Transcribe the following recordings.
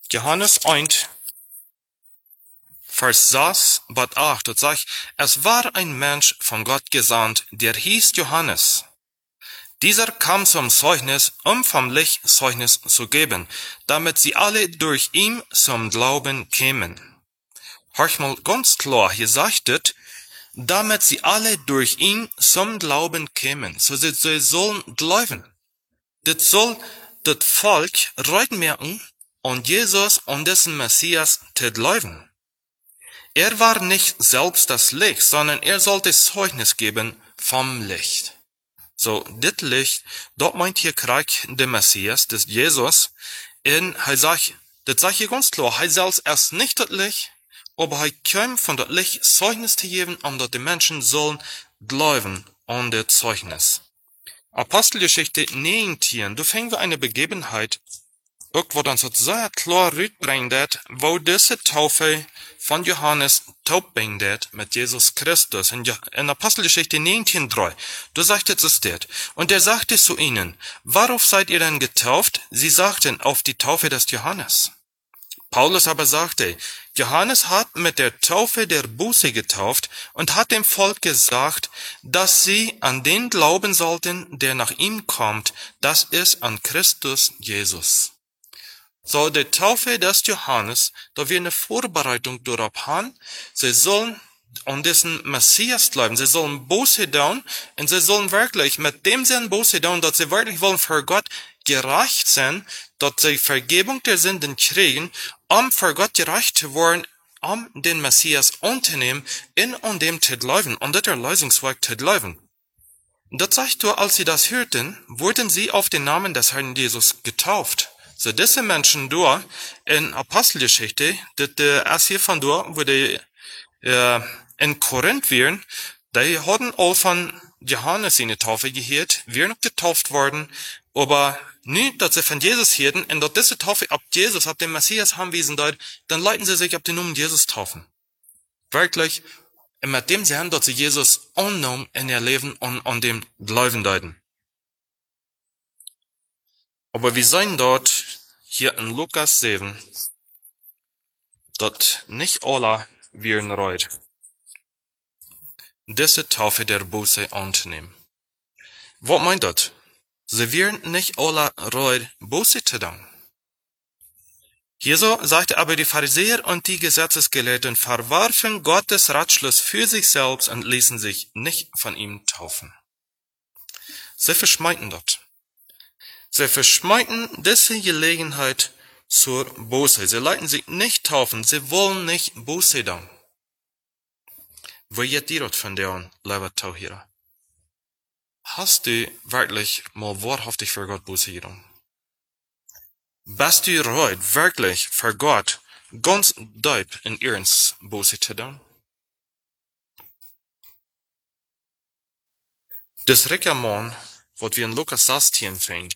Johannes 1, Vers 6 bis 8, dort sagt, es war ein Mensch von Gott gesandt, der hieß Johannes. Dieser kam zum Zeugnis, um vom Licht Zeugnis zu geben, damit sie alle durch ihn zum Glauben kämen. Hört mal ganz klar, hier sagt es, damit sie alle durch ihn zum Glauben kämen. So sie sollen glauben. Das soll das Volk reut merken und Jesus und dessen Messias zu glauben. Er war nicht selbst das Licht, sondern er sollte Zeugnis geben vom Licht. So, das Licht, dort meint hier Krieg der Messias, des Jesus, und das sagt hier ganz klar, er selbst ist nicht das Licht, aber er kommt von das Licht Zeugnis zu geben, dass die Menschen sollen glauben an das Zeugnis. Apostelgeschichte 19, da finden wir eine Begebenheit, wo dann so sehr klar rüberbringt, wo diese Taufe von Johannes tauft mit Jesus Christus. In Apostelgeschichte 19,3, da sagt es dort. Und er sagte zu ihnen, worauf seid ihr denn getauft? Sie sagten, auf die Taufe des Johannes. Paulus aber sagte, Johannes hat mit der Taufe der Buße getauft und hat dem Volk gesagt, dass sie an den glauben sollten, der nach ihm kommt, das ist an Christus Jesus. So, die Taufe des Johannes, da wir eine Vorbereitung darauf haben, sie sollen an diesen Messias glauben, sie sollen Buße tun, und sie sollen wirklich mit dem Sinn Buße tun, dass sie wirklich wollen für Gott gerecht sein, dass sie Vergebung der Sünden kriegen, um für Gott gerecht zu werden, um den Messias anzunehmen, und dem zu glauben, und das Erlösungswerk zu glauben. Das sagt du, als sie das hörten, wurden sie auf den Namen des Herrn Jesus getauft. So, diese Menschen da, in Apostelgeschichte, das erst hier von da, wo die, in Korinth wären, die hatten all von Johannes in die Taufe gehört, wären noch getauft worden, aber nicht, dass sie von Jesus hörten, und dass diese Taufe ab Jesus, ab dem Messias anwesend dort, dann leiten sie sich ab den Namen Jesus taufen. Wirklich, mit dem Sinn, dass sie Jesus annehmen in ihr Leben und an dem Glauben deuten. Aber wir sehen dort, hier in Lukas 7, dass nicht alle wären reut, diese Taufe der Buße anzunehmen. Was meint das? Sie wären nicht alle reut, Buße zu tun. Hier so sagte aber die Pharisäer und die Gesetzesgelehrten verwarfen Gottes Ratschluss für sich selbst und ließen sich nicht von ihm taufen. Sie verschmähten dort. Sie verschmähten diese Gelegenheit zur Buße. Sie leiten sich nicht taufen. Sie wollen nicht Buße tun. Wo geht ihr dort von der lieber Tauhierer? Hast du wirklich mal wahrhaftig für Gott Buße getan? Bist du reut, wirklich für Gott ganz deep in Ernst Buße zu tun? Das reiche Mann, was wir in Lukas 16 finden,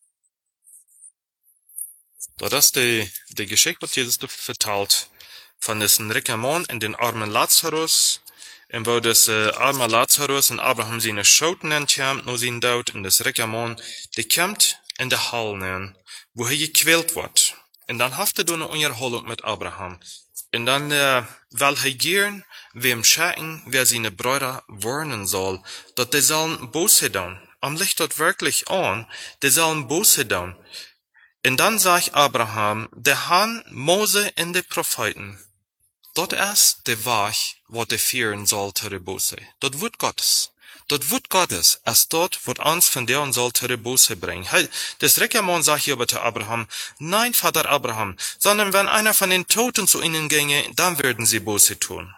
das ist die Geschichte, was Jesus vertelt, von diesem reichen Mann und den armen Lazarus, und wo das arme Lazarus und Abraham seine Schoten entkam, nur sein Tod, und das reiche Mann, die kommt in der Halle, wo er gequält wird. Und dann haftet er eine Unterhaltung mit Abraham. Und dann will er gern wem schicken, wer seine Brüder warnen soll, dass die sollen Buße tun. Am Licht dort wirklich an, die sollen Buße tun. Und dann sagt Abraham, der Herrn, Mose und die Propheten, dort ist der Weg, was der führen soll zur Buße. Dort wird Gottes. Dort wird Gottes, als dort wird uns von der und soll zur Buße bringen. Das reiche Mann sagt hier aber zu Abraham, nein, Vater Abraham, sondern wenn einer von den Toten zu ihnen ginge, dann würden sie Buße tun.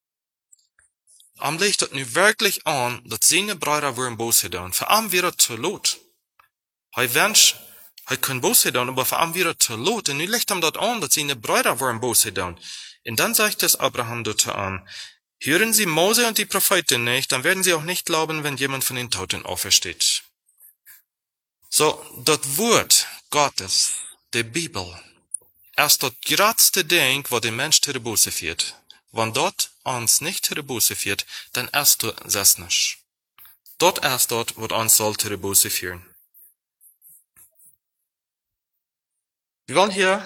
Am Licht dort nu wirklich an, dass seine Brüder würden Buße tun. Für ihn wäre zu lot. Er kann Buße tun, aber für ihn wäre zu lot. Und nu legt ihm dort an, dass seine Brüder würden Buße tun. Und dann sagt es Abraham dort an, hören Sie Mose und die Propheten nicht, dann werden Sie auch nicht glauben, wenn jemand von den Toten aufersteht. So, das Wort Gottes, die Bibel, ist das größte Ding, was der Mensch zur Buße führt. Wenn dort uns nicht zur Buße führt, dann ist das nicht. Dort ist dort, was uns soll zur Buße führen. Wir wollen hier